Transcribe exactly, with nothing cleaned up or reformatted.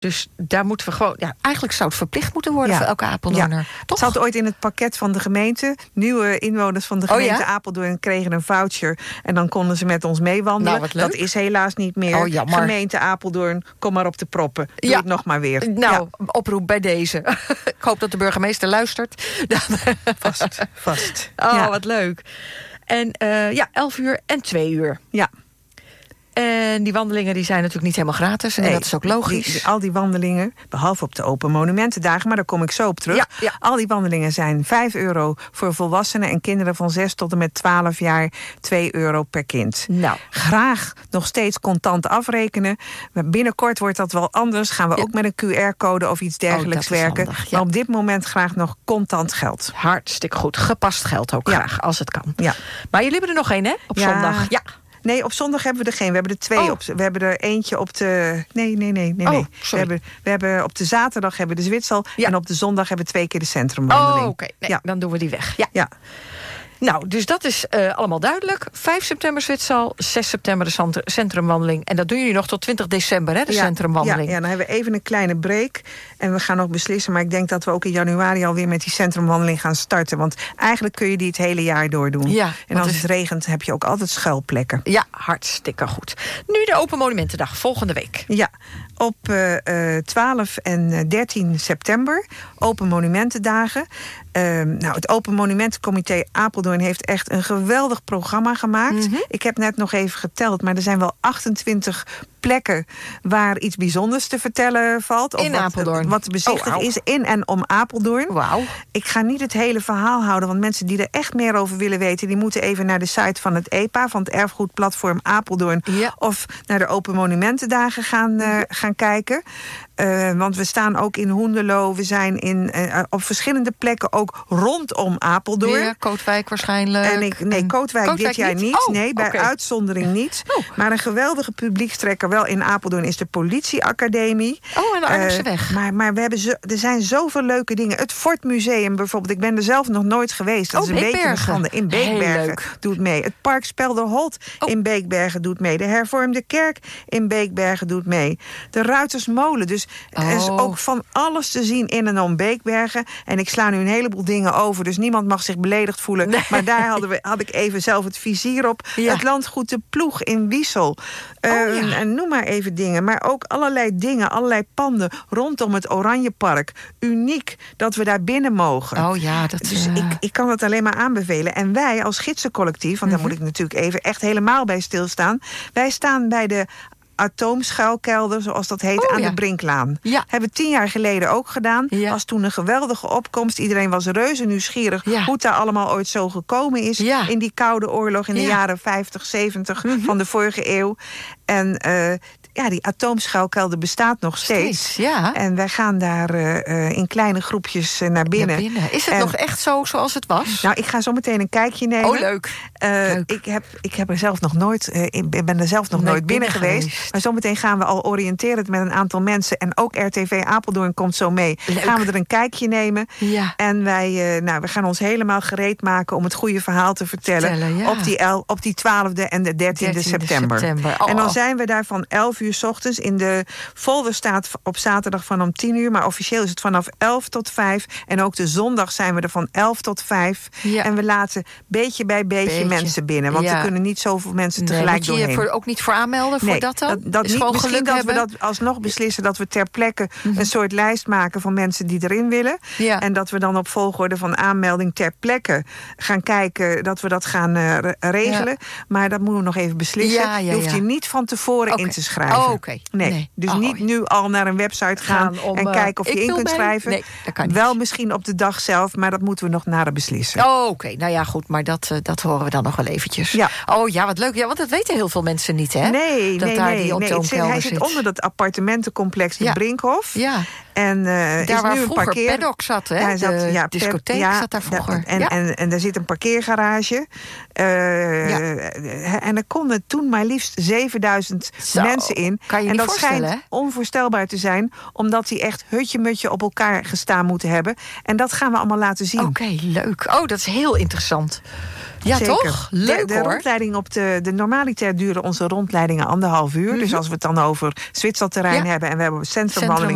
Dus daar moeten we gewoon... Ja, eigenlijk zou het verplicht moeten worden ja. voor elke Apeldoorner. Ja. Toch? Het zat ooit in het pakket van de gemeente. Nieuwe inwoners van de gemeente oh, ja? Apeldoorn kregen een voucher. En dan konden ze met ons meewandelen. Nou, dat is helaas niet meer. Oh, gemeente Apeldoorn, kom maar op de proppen. Doe ja. het nog maar weer. Nou, ja. oproep bij deze. Ik hoop dat de burgemeester luistert. Vast, vast. Oh, ja. wat leuk. En uh, ja, elf uur en twee uur. Ja. En die wandelingen die zijn natuurlijk niet helemaal gratis. En nee, dat is ook logisch. Die, die, al die wandelingen, behalve op de Open Monumentendagen... maar daar kom ik zo op terug. Ja, ja. Al die wandelingen zijn vijf euro voor volwassenen... en kinderen van zes tot en met twaalf jaar twee euro per kind. Nou. Graag nog steeds contant afrekenen. Binnenkort wordt dat wel anders. Gaan we ja. ook met een Q R-code of iets dergelijks oh, werken. Handig, ja. Maar op dit moment graag nog contant geld. Hartstikke goed. Gepast geld ook ja. graag, als het kan. Ja. Maar jullie hebben er nog één, hè? Op ja. zondag. Ja. Nee, op zondag hebben we er geen. We hebben er twee oh. op. We hebben er eentje op de... Nee, nee, nee, nee. Oh, nee. We, hebben, we hebben op de zaterdag hebben we de Zwitsal. Ja. En op de zondag hebben we twee keer de centrumwandeling. Oh, oké. Okay. Nee, ja. Dan doen we die weg. Ja. ja. Nou, dus dat is uh, allemaal duidelijk. vijf september Zwitsal, zes september de centrumwandeling. En dat doen jullie nog tot twintig december, hè, de ja, centrumwandeling. Ja, ja, dan hebben we even een kleine break. En we gaan nog beslissen. Maar ik denk dat we ook in januari alweer met die centrumwandeling gaan starten. Want eigenlijk kun je die het hele jaar door doen. Ja, en als is... het regent heb je ook altijd schuilplekken. Ja, hartstikke goed. Nu de Open Monumentendag, volgende week. Ja, op uh, uh, twaalf en dertien september. Open Monumentendagen. Uh, nou, het Open Monumentencomité Apeldoorn heeft echt een geweldig programma gemaakt. Mm-hmm. Ik heb net nog even geteld, maar er zijn wel achtentwintig plekken waar iets bijzonders te vertellen valt. Of in wat, Apeldoorn. Wat te bezichtigen oh, is in en om Apeldoorn. Wauw. Ik ga niet het hele verhaal houden, want mensen die er echt meer over willen weten, die moeten even naar de site van het E P A, van het Erfgoedplatform Apeldoorn. Ja. Of naar de Open Monumentendagen gaan, uh, gaan kijken. Uh, want we staan ook in Hoenderloo. We zijn in, uh, op verschillende plekken ook rondom Apeldoorn. Weer Kootwijk waarschijnlijk. En ik, nee, Kootwijk, Kootwijk dit jaar niet. niet. Oh, nee, bij okay. uitzondering niet. Oh. Maar een geweldige publiekstrekker wel in Apeldoorn is de politieacademie. Oh, en de Arnhemse weg. Uh, maar maar we hebben zo, er zijn zoveel leuke dingen. Het Fortmuseum bijvoorbeeld. Ik ben er zelf nog nooit geweest. Dat oh, is een Beekbergen. beetje een schande. In Beekbergen doet mee. Het Park Spelderholt oh. in Beekbergen doet mee. De Hervormde Kerk in Beekbergen doet mee. De Ruitersmolen. Dus oh. er is ook van alles te zien in en om Beekbergen. En ik sla nu een heleboel dingen over. Dus niemand mag zich beledigd voelen. Nee. Maar daar hadden we, had ik even zelf het vizier op. Ja. Het landgoed De Ploeg in Wiesel. Uh, oh, ja. En noem maar even dingen. Maar ook allerlei dingen, allerlei panden rondom het Oranjepark. Uniek dat we daar binnen mogen. Oh ja, dat dus uh... ik, ik kan het alleen maar aanbevelen. En wij als gidsencollectief, want mm-hmm. daar moet ik natuurlijk even echt helemaal bij stilstaan. Wij staan bij de Atoomschuilkelder, zoals dat heet, oh, aan ja. de Brinklaan. Ja. Hebben we tien jaar geleden ook gedaan. Ja. Was toen een geweldige opkomst. Iedereen was reuze nieuwsgierig ja. hoe het daar allemaal ooit zo gekomen is. Ja. In die Koude Oorlog in de ja. jaren vijftig, zeventig mm-hmm. van de vorige eeuw. En uh, ja, die atoomschuilkelder bestaat nog steeds. steeds ja. En wij gaan daar uh, in kleine groepjes uh, naar binnen. Naar binnen. Is het en, nog echt zo zoals het was? Nou, ik ga zo meteen een kijkje nemen. Oh, leuk. Uh, leuk. Ik, heb, ik heb er zelf nog nooit, uh, ik ben er zelf nog nee, nooit binnen, binnen geweest. geweest. Maar zometeen gaan we al oriënterend met een aantal mensen. En ook R T V Apeldoorn komt zo mee. Leuk. Gaan we er een kijkje nemen. Ja. En wij uh, nou, we gaan ons helemaal gereed maken om het goede verhaal te vertellen. vertellen ja. op, die el, op die twaalfde en de dertiende september. september. Oh. En dan zijn we daar van elf uur 's ochtends. In de folder staat op zaterdag van om tien uur. Maar officieel is het vanaf elf tot vijf. En ook de zondag zijn we er van elf tot vijf. Ja. En we laten beetje bij beetje, beetje. mensen binnen. Want ja. er kunnen niet zoveel mensen nee, tegelijk moet je doorheen. Je voor, ook niet voor aanmelden voor nee, dat dan? Dat, dat is niet. gewoon Misschien geluk dat hebben. we dat alsnog beslissen dat we ter plekke mm-hmm. een soort lijst maken van mensen die erin willen. Ja. En dat we dan op volgorde van aanmelding ter plekke gaan kijken dat we dat gaan uh, regelen. Ja. Maar dat moeten we nog even beslissen. Ja, ja, je hoeft ja. je niet van tevoren okay. in te schrijven. Oh, okay. nee. nee. Dus oh, niet nu al naar een website gaan, gaan om, en kijken of uh, je in kunt bij... schrijven. Nee, dat kan niet. Wel misschien op de dag zelf, maar dat moeten we nog nader beslissen. Oh, oké. Okay. Nou ja, goed, maar dat, uh, dat horen we dan nog wel eventjes. Ja. Oh ja, wat leuk. Ja, want dat weten heel veel mensen niet, hè? Nee, dat nee, daar nee. die nee. Het zit, hij zit onder dat appartementencomplex de ja. Brinkhof. Ja. En uh, daar is waar nu een vroeger parkeer... Paddock zat, hè? Daar zat, de ja, discotheek ja, zat daar vroeger. En, ja. en, en, en daar zit een parkeergarage. Uh, ja. En er konden toen maar liefst zevenduizend Zo, mensen in. Kan je en niet dat schijnt hè? onvoorstelbaar te zijn, omdat die echt hutje-mutje op elkaar gestaan moeten hebben. En dat gaan we allemaal laten zien. Oké, okay, leuk. Oh, dat is heel interessant. Ja, Zeker. toch? Leuk, de, de hoor. rondleiding op de, de normaliter duren onze rondleidingen anderhalf uur. Mm-hmm. Dus als we het dan over Zwitserterrein ja. hebben en we hebben centrumwandeling